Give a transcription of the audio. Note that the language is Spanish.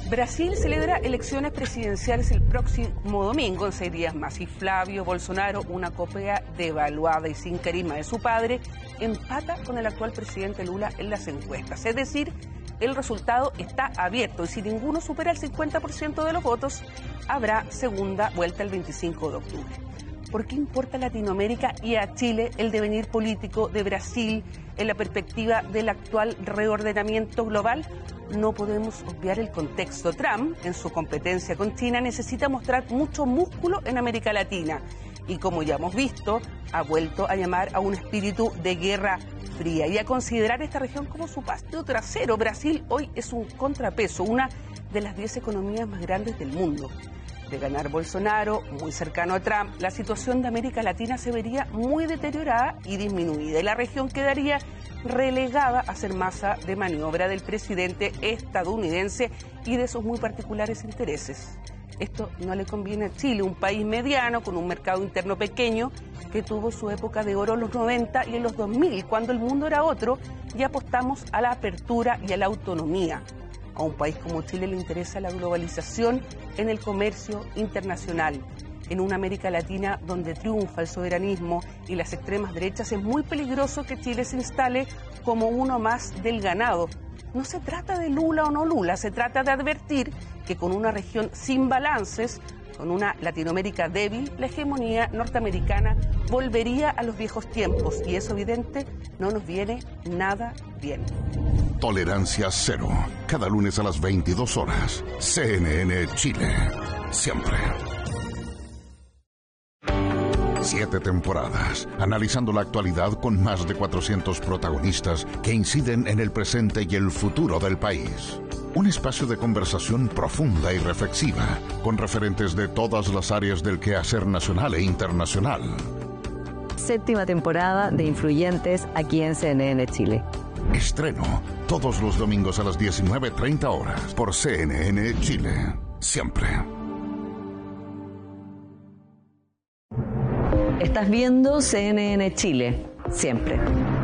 Brasil celebra elecciones presidenciales el próximo domingo, en 6 días más, y Flavio Bolsonaro, una copia devaluada y sin carisma de su padre, empata con el actual presidente Lula en las encuestas. Es decir, el resultado está abierto y si ninguno supera el 50% de los votos, habrá segunda vuelta el 25 de octubre. ¿Por qué importa a Latinoamérica y a Chile el devenir político de Brasil en la perspectiva del actual reordenamiento global? No podemos obviar el contexto. Trump, en su competencia con China, necesita mostrar mucho músculo en América Latina y, como ya hemos visto, ha vuelto a llamar a un espíritu de guerra fría y a considerar esta región como su patio trasero. Brasil hoy es un contrapeso, una de las 10 economías más grandes del mundo. De ganar Bolsonaro, muy cercano a Trump, la situación de América Latina se vería muy deteriorada y disminuida, y la región quedaría relegada a ser masa de maniobra del presidente estadounidense y de sus muy particulares intereses. Esto no le conviene a Chile, un país mediano con un mercado interno pequeño que tuvo su época de oro en los 90 y en los 2000, cuando el mundo era otro y apostamos a la apertura y a la autonomía. A un país como Chile le interesa la globalización en el comercio internacional. En una América Latina donde triunfa el soberanismo y las extremas derechas, es muy peligroso que Chile se instale como uno más del ganado. No se trata de Lula o no Lula, se trata de advertir que con una región sin balances, con una Latinoamérica débil, la hegemonía norteamericana volvería a los viejos tiempos y eso, evidente, no nos viene nada bien. Tolerancia cero. Cada lunes a las 22 horas. CNN Chile. Siempre. 7 temporadas, analizando la actualidad con más de 400 protagonistas que inciden en el presente y el futuro del país. Un espacio de conversación profunda y reflexiva, con referentes de todas las áreas del quehacer nacional e internacional. 7ª temporada de Influyentes aquí en CNN Chile. Estreno todos los domingos a las 19:30 horas por CNN Chile. Siempre. Estás viendo CNN Chile. Siempre.